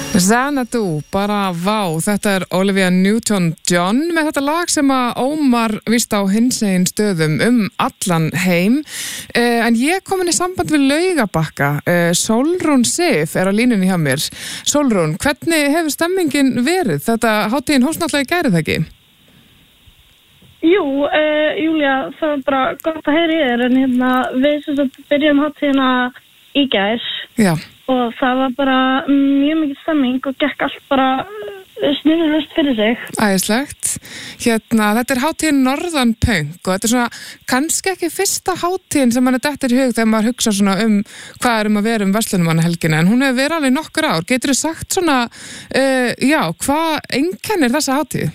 Xanadu, bara vá, þetta Olivia Newton-John með þetta lag sem að Ómar víst á hinsegin stöðum allan heim. En ég komin í samband við Laugabakka. Sólrún Sif á línunni hjá mér. Sólrún, hvernig hefur stemmingin verið? Þetta hátíðin hófst náttúrulega í gær, ekki? Jú, Júlía, það var bara gott að heyra í þér, en við sem sagt byrjum hátíðina í gær. Já. Og það var bara mjög mikið stemming og gekk allt bara sniðurlaust fyrir sig. Æðislegt. Þetta hátíðin Norðan Punk og þetta svona kannski ekki fyrsta hátíðin sem mann dettur í hug þegar maður hugsa svona hvað að vera verslunarmannahelgina, en hún hefur verið alveg nokkur ár. Geturðu sagt svona, hvað einkennir þessa hátíð?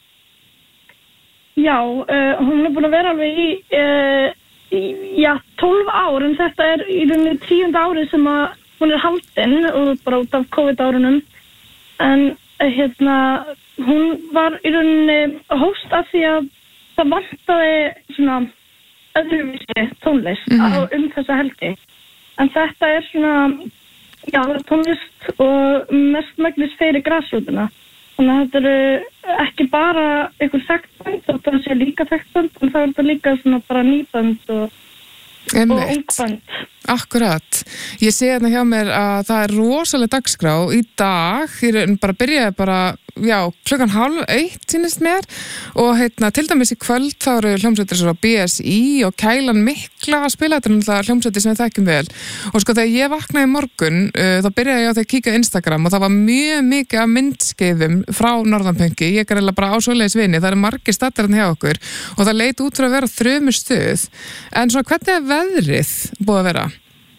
Já, hún búin að vera alveg í 12 ár, en þetta í rauninni 10. árið sem að hún haldin og bara út af COVID-árunum, en hún var í rauninni hóst af því að það vantaði svona öðruvísi tónlist þessa helgi. En þetta svona, tónlist og mestmegnis fyrir grasrótina. Þannig að þetta ekki bara einhver þekktbönd, þetta sé líka þekktbönd, en það er þetta líka svona bara nýbönd og ungbönd. Akkurat. Ég sé hérna hjá mér að það rosaleg dagskrá í dag. Ég byrjaði klukkan 12:30 sýnist mér og til dæmis í kvöld þá eru hljómsveitir svo BSI og Kælan Mikla að spila. Þetta náttúrulega hljómsveitir sem við þekkjum vel. Og sko þegar ég vaknaði í morgun þá byrjaði ég á því að kíka Instagram og það var mjög mikið af myndskeiðum frá Norðanpunki. Ég eiginlega bara á svoleiðis vini. Það eru margir staddar hérna hjá okkur og það leit út fyrir að vera þrumustuð. En svona hvernig veðrið búið að vera?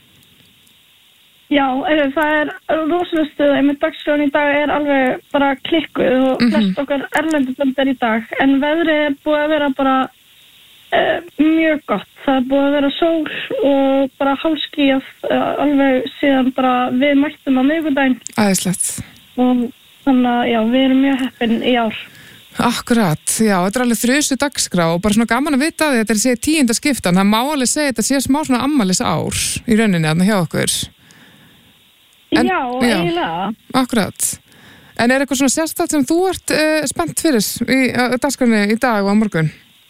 Já, það rosalega stuð, með dagskráin í dag alveg bara klikkuð og flest okkar erlendubönd í dag, en veðrið búið að vera bara mjög gott. Það búið að vera sól og bara hálfskýjað alveg síðan bara við mættum á miðvikudaginn. Æðislegt. Og þannig að við erum mjög heppin í ár. Akkurat, já, þetta alveg þrusu dagskrá og bara svona gaman að vita að þetta sé 10. skiptan. Það má alveg segja þetta sé smá svona ammælis ár í rauninni þarna hjá okkur. Já, eiginlega. Akkurat. En eitthvað svona sérstakt sem þú ert spennt fyrir í dagskránni í dag og á morgun?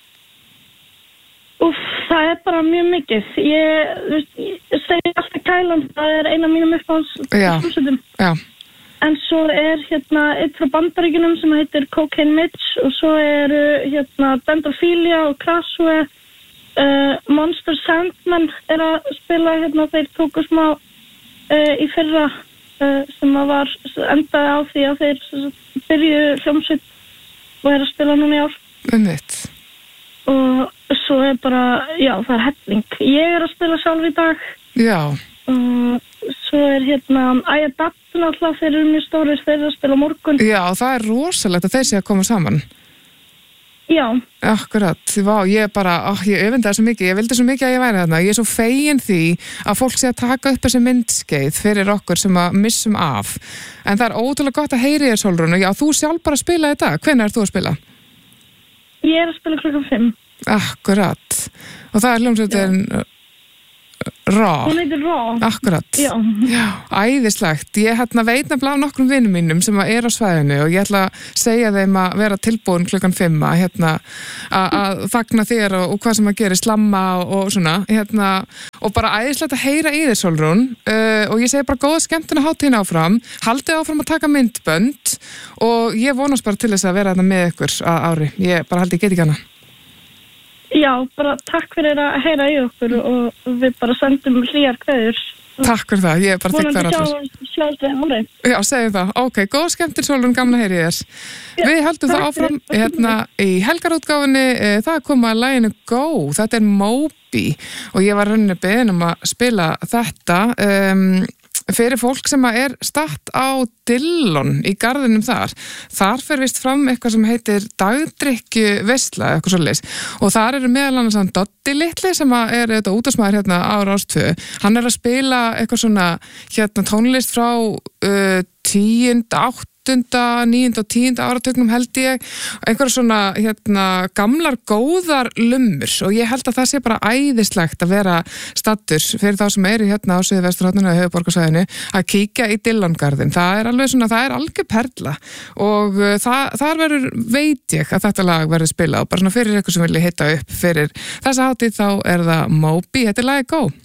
Það bara mjög mikið. Ég segi alltaf Kælan, það eina mínum uppáhaldshljómsveitum. Já. En svo einn frá Bandaríkjunum sem heitir Cocaine Mitch og svo Dendrophilia og Krasue. Monster Sandman að spila þeir tóku smá í fyrra sem að endaði á því að þeir byrjuðu hljómsveit og að spila núna í ár. Einmitt. Og svo bara, það helling. Ég að spila sjálf í dag. Já. Og svo Æadapt náttúrulega, þeir eru mjög stórir, þeir að spila morgun. Já, það rosalegt að þeir sé að koma saman. Já. Akkurat, vá, ég öfundaði svo mikið, ég vildi svo mikið að ég væri þarna. Ég er svo fegin því að fólk sé að taka upp þessi myndskeið fyrir okkur sem að missum af. En það ótrúlega gott að heyri þér, Sólrún. Já, þú sjálf bara að spila í dag. Hvenær þú að spila? Ég að spila klukkan 5. Akkurat. Og það hljómsveitin Raw. Hún heitir Raw. Akkurat. Já. Æðislegt. Ég veit nefnilega á nokkrum vinum mínum sem á svæðinu og ég ætla að segja þeim að vera tilbúin klukkan 5 að þagna þér og hvað sem að gera, slamma og svona, og bara æðislegt að heyra í þér, Sólrún, og ég segi bara góða skemmtuna hátíðin áfram, haldið áfram að taka myndbönd og ég vonast bara til þess að vera þarna með ykkur að ári. Ég bara held ég get ekki hana. Já, bara takk fyrir að heyra í okkur og við bara sendum hlýjar kveður. Takk fyrir það, ég bara tek það allir. Vonandi sjáumst við ári. Já, segjum það. Ok, góð skemmtir, Sólrún, gaman að heyra í þér. Við heldum það áfram í helgarútgáfunni. Það kom að laginu Go. Þetta Moby og ég var rauninni beðin að spila þetta fyrir fólk sem statt á Dillon í garðinum þar. Þar fer vist fram eitthvað sem heitir dagdrykkju veisla, eitthvað svoleiðis. Og þar eru meðal annars hann Doddi litli sem þetta útvarpsmaður á Rás 2. Hann að spila eitthvað svona tónlist frá 10., 8., 9. og 10. áratugnum held ég, einhverja svona gamlar góðar lummur og ég held að það sé bara æðislegt að vera stattur fyrir þá sem eru hérna á Suðvesturhorninu og höfuðborgarsvæðinu að kíkja í Dillongarðinn. Það er alveg svona, það er algjör perla og þar verður, veit ég að þetta lag verður spilað og bara svona fyrir eitthvað sem vilja hitta upp fyrir þessa hátíð þá er það Moby, þetta er lagið Go.